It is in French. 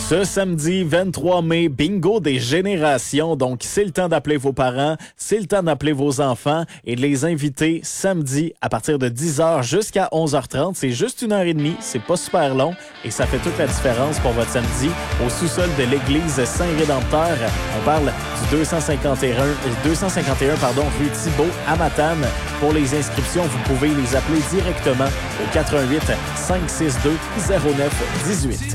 Ce samedi 23 mai, bingo des générations. Donc, c'est le temps d'appeler vos parents, c'est le temps d'appeler vos enfants et de les inviter samedi à partir de 10h jusqu'à 11h30. C'est juste 1h30, c'est pas super long et ça fait toute la différence pour votre samedi au sous-sol de l'église Saint-Rédempteur. On parle du 251 rue Thibault à Matane. Pour les inscriptions, vous pouvez les appeler directement au 88 562 09 18.